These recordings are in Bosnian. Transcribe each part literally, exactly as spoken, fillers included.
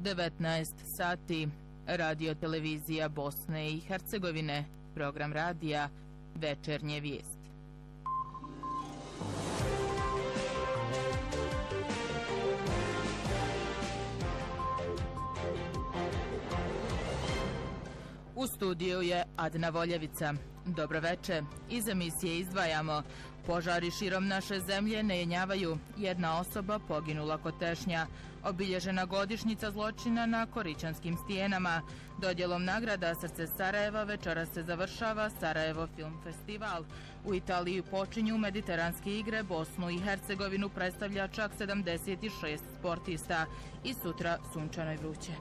devetnaest sati, Radio televizija Bosne i Hercegovine, program radija Večernje vijesti. U studiju je Adna Voljevica. Dobro veče. Iz emisije izdvajamo: požari širom naše zemlje ne jenjavaju, jedna osoba poginula kod Tešnja, obilježena godišnjica zločina na Koričanskim stijenama, dodjelom nagrada Srce Sarajeva večera se završava Sarajevo film festival. U Italiji počinju mediteranske igre, Bosnu i Hercegovinu predstavlja čak sedamdeset šest sportista i sutra sunčano i vruće.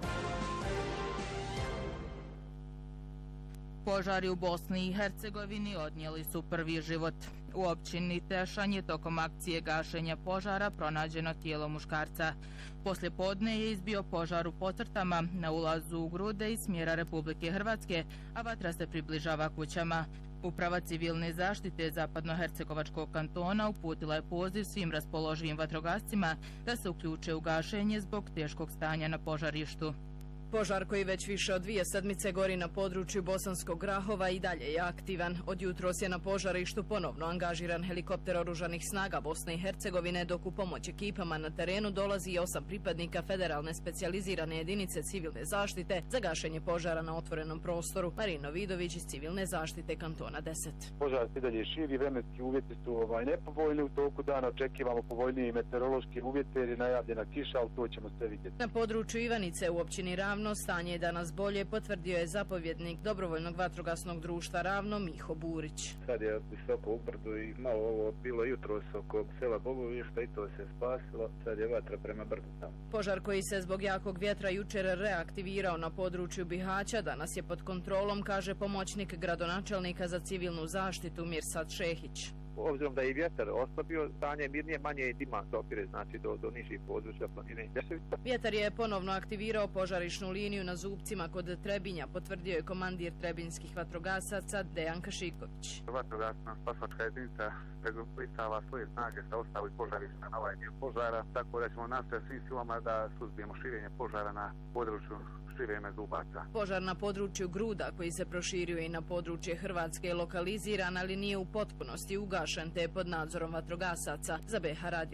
Požari u Bosni i Hercegovini odnijeli su prvi život. U općini Tešanj je tokom akcije gašenja požara pronađeno tijelo muškarca. Poslije podne je izbio požar u Pocrtama na ulazu u Grude iz smjera Republike Hrvatske, a vatra se približava kućama. Uprava civilne zaštite Zapadnohercegovačkog kantona uputila je poziv svim raspoloživim vatrogascima da se uključe u gašenje zbog teškog stanja na požarištu. Požar koji već više od dvije sedmice gori na području Bosanskog Grahova i dalje je aktivan. Od jutros je na požarištu ponovno angažiran helikopter oružanih snaga Bosne i Hercegovine, dok u pomoć ekipama na terenu dolazi i osam pripadnika federalne specijalizirane jedinice civilne zaštite za gašenje požara na otvorenom prostoru. Marino Vidović iz civilne zaštite kantona deset. Požar se dalje širi, vremenski uvjeti su ovaj, nepovoljni, u toku dana očekivamo povoljnije meteorološke uvjete jer je najavljena kiša, ali to ćemo sve vidjeti. Na području Ivanice u općini Ravno stanje je danas bolje, potvrdio je zapovjednik dobrovoljnog vatrogasnog društva Ravno Miho Burić. Sad je visoko u brdu i malo ovo bilo jutros oko sela Bogovišta i to se spasilo, sad je vatra prema brdu tamo. Požar koji se zbog jakog vjetra jučer reaktivirao na području Bihaća danas je pod kontrolom, kaže pomoćnik gradonačelnika za civilnu zaštitu Mirsad Šehić. Obzirom da je vjetar oslabio, stanje mirnije, manje je dima dopire, znači do, do nižih područja planine i Deševica. Vjetar je ponovno aktivirao požarišnu liniju na Zubcima kod Trebinja, potvrdio je komandir trebinskih vatrogasaca Dejan Kašiković. Vatrogasna spasačka jedinica pregrupitava svoje snage sa ostalih požarišta na ovaj dio požara, tako da ćemo nastaviti svim silama da suzbijemo širenje požara na području širene Zubaca. Požar na području Gruda, koji se proširio i na područje Hrvatske, je lokaliziran, ali nije u potpunosti ugašen, te je pod nadzorom vatrogasaca. Za B H Radio